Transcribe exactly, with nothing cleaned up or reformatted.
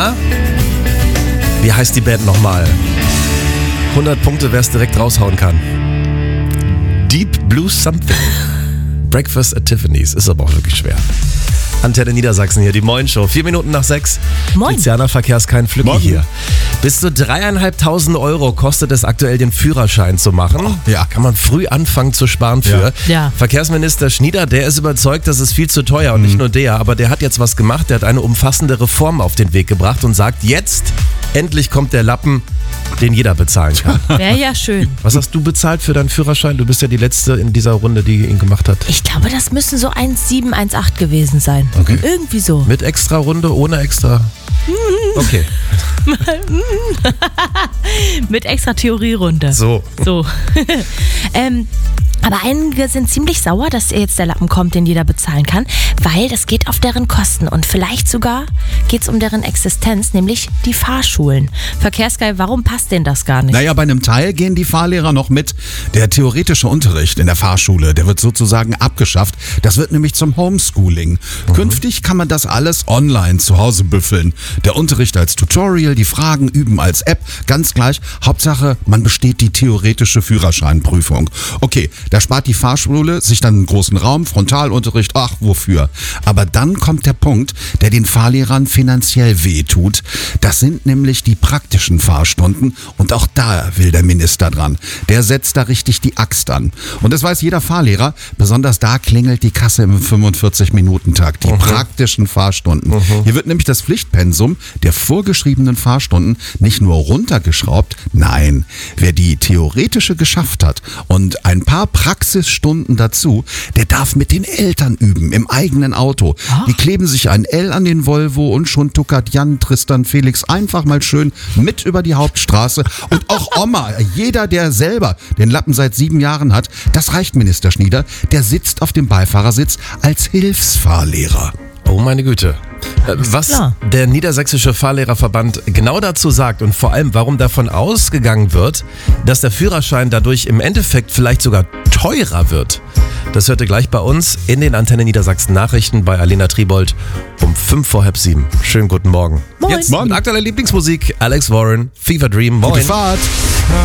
Na? Wie heißt die Band nochmal? hundert Punkte, wer es direkt raushauen kann. Deep Blue Something. Breakfast at Tiffany's. Ist aber auch wirklich schwer. Antenne Niedersachsen hier, die Moin-Show. Vier Minuten nach sechs. Moin. Tiziana Verkehrs, kein Flücki Morgen. hier. Bis zu dreieinhalbtausend Euro kostet es aktuell, den Führerschein zu machen. Oh, ja. Kann man früh anfangen zu sparen für. Ja. Ja. Verkehrsminister Schnieder, der ist überzeugt, das ist viel zu teuer. Und nicht nur der, aber der hat jetzt was gemacht. Der hat eine umfassende Reform auf den Weg gebracht und sagt, jetzt endlich kommt der Lappen, den jeder bezahlen kann. Wäre ja schön. Was hast du bezahlt für deinen Führerschein? Du bist ja die Letzte in dieser Runde, die ihn gemacht hat. Ich glaube, das müssen so eins Komma sieben, eins Komma acht gewesen sein. Okay. Irgendwie so. Mit extra Runde, ohne extra? Okay. Mit extra Theorierunde. So. So. ähm, aber einige sind ziemlich sauer, dass jetzt der Lappen kommt, den jeder bezahlen kann, weil das geht auf deren Kosten und vielleicht sogar geht es um deren Existenz, nämlich die Fahrschulen. Verkehrsgeil, warum passt denn das gar nicht? Naja, bei einem Teil gehen die Fahrlehrer noch mit. Der theoretische Unterricht in der Fahrschule, der wird sozusagen abgeschafft. Das wird nämlich zum Homeschooling. Mhm. Künftig kann man das alles online zu Hause büffeln. Der Unterricht als Tutorial, die Fragen üben als App, ganz gleich. Hauptsache, man besteht die theoretische Führerscheinprüfung. Okay, da spart die Fahrschule sich dann einen großen Raum, Frontalunterricht, ach wofür. Aber dann kommt der Punkt, der den Fahrlehrern finanziell wehtut. Das sind nämlich die praktischen Fahrstunden und auch da will der Minister dran. Der setzt da richtig die Axt an. Und das weiß jeder Fahrlehrer, besonders da klingelt die Kasse im fünfundvierzig-Minuten-Takt, die mhm. praktischen Fahrstunden. Mhm. Hier wird nämlich das Pflichtpensum der vorgeschriebenen Fahrstunden nicht nur runtergeschraubt, nein, wer die theoretische geschafft hat und ein paar Praxisstunden dazu, der darf mit den Eltern üben, im eigenen Auto. Ach. Die kleben sich ein L an den Volvo und schon tuckert Jan, Tristan, Felix einfach mal schön mit über die Hauptstraße. Und auch Oma, jeder, der selber den Lappen seit sieben Jahren hat, das reicht Minister Schnieder, der sitzt auf dem Beifahrersitz als Hilfsfahrlehrer. Oh meine Güte. Was klar. der Niedersächsische Fahrlehrerverband genau dazu sagt und vor allem, warum davon ausgegangen wird, dass der Führerschein dadurch im Endeffekt vielleicht sogar teurer wird, das hört ihr gleich bei uns in den Antenne Niedersachsen Nachrichten bei Alena Tribold um fünf vor halb sieben. Schönen guten Morgen. Moin. Jetzt mit aktueller Lieblingsmusik, Alex Warren, Fever Dream. Moin. Gute Fahrt.